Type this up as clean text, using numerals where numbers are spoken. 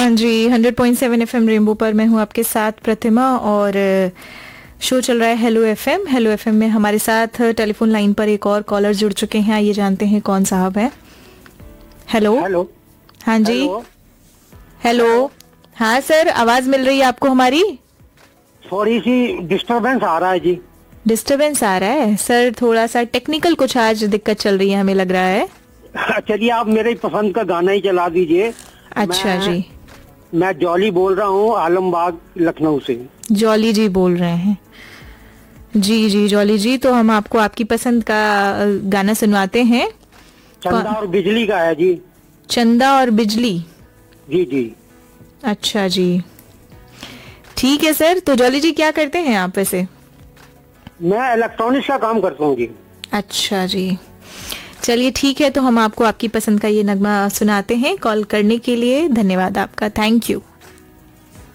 हाँ जी, 100.7 FM rainbow पर मैं हूँ आपके साथ प्रतिमा, और शो चल रहा है हेलो एफएम। हेलो एफएम में हमारे साथ टेलीफोन लाइन पर एक और कॉलर जुड़ चुके हैं। आइए जानते हैं कौन साहब है। हेलो। हेलो। हाँ जी। हेलो। हाँ सर, आवाज मिल रही है आपको हमारी? थोड़ी सी डिस्टरबेंस आ रहा है जी। डिस्टरबेंस आ रहा है सर, थोड़ा सा टेक्निकल कुछ आज दिक्कत चल रही है हमें लग रहा है। चलिए आप मेरे पसंद का गाना ही चला दीजिए। अच्छा जी। मैं जॉली बोल रहा हूँ आलमबाग लखनऊ से। जॉली जी बोल रहे हैं? जी जी जॉली जी, तो हम आपको आपकी पसंद का गाना सुनवाते हैं। चंदा और बिजली का है जी। चंदा और बिजली? जी जी। अच्छा जी, ठीक है सर। तो जॉली जी क्या करते हैं आप वैसे? मैं इलेक्ट्रॉनिक्स का काम करता हूँ जी। अच्छा जी, चलिए ठीक है, तो हम आपको आपकी पसंद का ये नगमा सुनाते हैं। कॉल करने के लिए धन्यवाद आपका, थैंक यू।